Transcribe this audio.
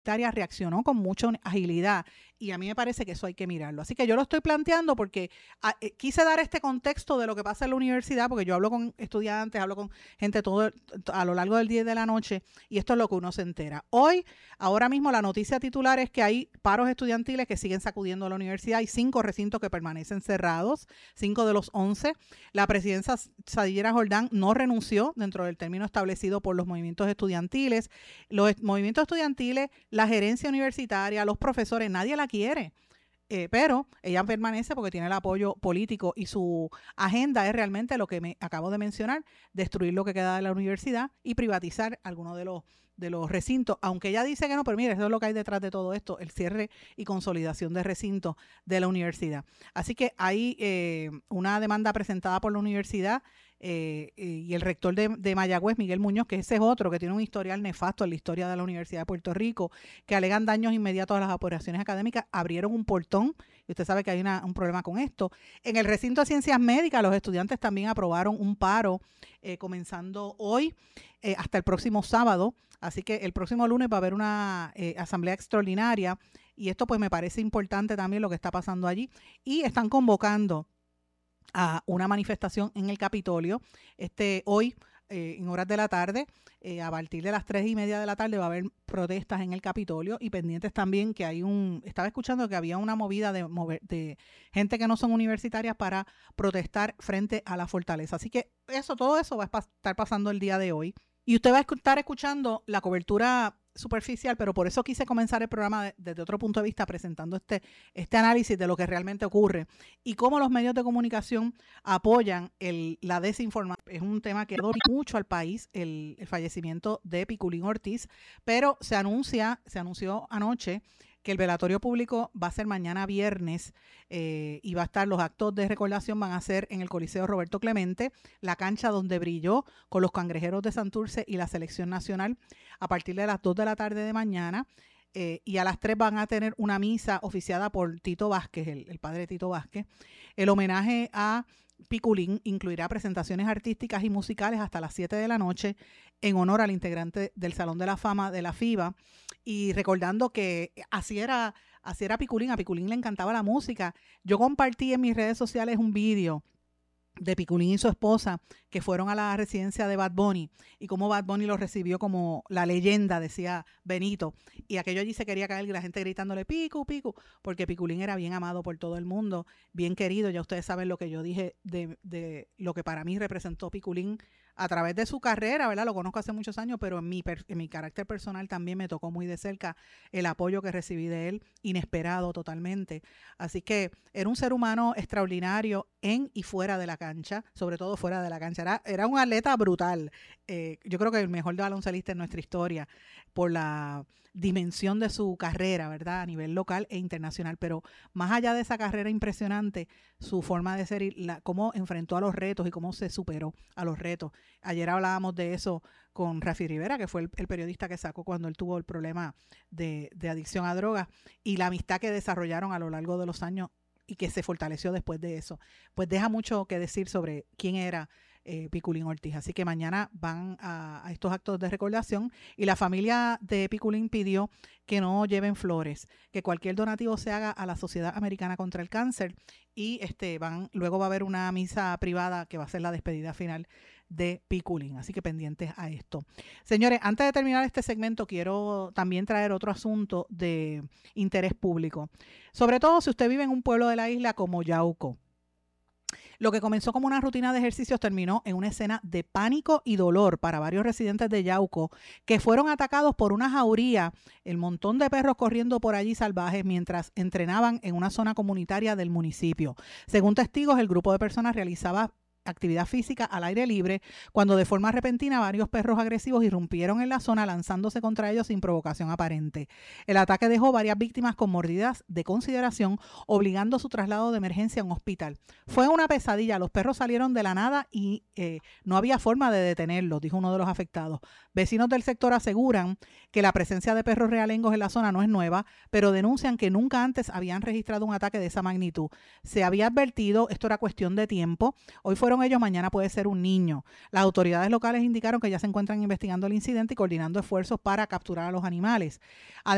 reaccionó con mucha agilidad y a mí me parece que eso hay que mirarlo. Así que yo lo estoy planteando porque quise dar este contexto de lo que pasa en la universidad, porque yo hablo con estudiantes, hablo con gente a lo largo del día y de la noche, y esto es lo que uno se entera. Ahora mismo la noticia titular es que hay paros estudiantiles que siguen sacudiendo a la universidad. Hay 5 recintos que permanecen cerrados, 5 de los 11. La presidenta Sadira Jordán no renunció dentro del término establecido por los movimientos estudiantiles. Los movimientos estudiantiles, la gerencia universitaria, los profesores, nadie la quiere. Pero ella permanece porque tiene el apoyo político y su agenda es realmente lo que me acabo de mencionar, destruir lo que queda de la universidad y privatizar algunos de los recintos, aunque ella dice que no, pero mire, eso es lo que hay detrás de todo esto, el cierre y consolidación de recintos de la universidad. Así que hay una demanda presentada por la universidad y el rector de Mayagüez, Miguel Muñoz, que ese es otro que tiene un historial nefasto en la historia de la Universidad de Puerto Rico, que alegan daños inmediatos a las operaciones académicas, abrieron un portón, y usted sabe que hay un problema con esto. En el recinto de ciencias médicas, los estudiantes también aprobaron un paro comenzando hoy hasta el próximo sábado, así que el próximo lunes va a haber una asamblea extraordinaria, y esto pues me parece importante también lo que está pasando allí, y están convocando a una manifestación en el Capitolio. Hoy, en horas de la tarde, a partir de las 3:30 de la tarde va a haber protestas en el Capitolio, y pendientes también que estaba escuchando que había una movida de gente que no son universitarias para protestar frente a la fortaleza. Así que todo eso va a estar pasando el día de hoy. Y usted va a estar escuchando la cobertura superficial, pero por eso quise comenzar el programa desde otro punto de vista, presentando este análisis de lo que realmente ocurre y cómo los medios de comunicación apoyan la desinformación. Es un tema que adora mucho al país, el fallecimiento de Piculín Ortiz, pero se anunció anoche que el velatorio público va a ser mañana viernes y los actos de recordación van a ser en el Coliseo Roberto Clemente, la cancha donde brilló con los Cangrejeros de Santurce y la Selección Nacional, a partir de las 2 de la tarde de mañana. Y a las 3 van a tener una misa oficiada por Tito Vázquez, el padre Tito Vázquez. El homenaje a Piculín incluirá presentaciones artísticas y musicales hasta las 7 de la noche en honor al integrante del Salón de la Fama de la FIBA, y recordando que así era Piculín. A Piculín le encantaba la música. Yo compartí en mis redes sociales un vídeo de Piculín y su esposa que fueron a la residencia de Bad Bunny, y cómo Bad Bunny lo recibió como la leyenda, decía Benito, y aquello allí se quería caer y la gente gritándole Picu, Picu, porque Piculín era bien amado por todo el mundo, bien querido. Ya ustedes saben lo que yo dije de lo que para mí representó Piculín a través de su carrera, ¿verdad? Lo conozco hace muchos años, pero en mi carácter personal también me tocó muy de cerca el apoyo que recibí de él, inesperado totalmente. Así que era un ser humano extraordinario en y fuera de la cancha, sobre todo fuera de la cancha. Era un atleta brutal. Yo creo que el mejor baloncelista en nuestra historia por la dimensión de su carrera, ¿verdad? A nivel local e internacional. Pero más allá de esa carrera impresionante, su forma de ser y cómo enfrentó a los retos y cómo se superó a los retos. Ayer hablábamos de eso con Rafi Rivera, que fue el periodista que sacó cuando él tuvo el problema de adicción a drogas, y la amistad que desarrollaron a lo largo de los años y que se fortaleció después de eso. Pues deja mucho que decir sobre quién era Piculín Ortiz. Así que mañana van a estos actos de recordación, y la familia de Piculín pidió que no lleven flores, que cualquier donativo se haga a la Sociedad Americana contra el Cáncer, y luego va a haber una misa privada que va a ser la despedida final de Piculín. Así que pendientes a esto. Señores, antes de terminar este segmento, quiero también traer otro asunto de interés público. Sobre todo si usted vive en un pueblo de la isla como Yauco. Lo que comenzó como una rutina de ejercicios terminó en una escena de pánico y dolor para varios residentes de Yauco, que fueron atacados por una jauría, el montón de perros corriendo por allí salvajes mientras entrenaban en una zona comunitaria del municipio. Según testigos, el grupo de personas realizaba actividad física al aire libre cuando de forma repentina varios perros agresivos irrumpieron en la zona lanzándose contra ellos sin provocación aparente. El ataque dejó varias víctimas con mordidas de consideración, obligando su traslado de emergencia a un hospital. Fue una pesadilla, los perros salieron de la nada y no había forma de detenerlos, dijo uno de los afectados. Vecinos del sector aseguran que la presencia de perros realengos en la zona no es nueva, pero denuncian que nunca antes habían registrado un ataque de esa magnitud. Se había advertido, esto era cuestión de tiempo, hoy fueron ellos, mañana puede ser un niño. Las autoridades locales indicaron que ya se encuentran investigando el incidente y coordinando esfuerzos para capturar a los animales.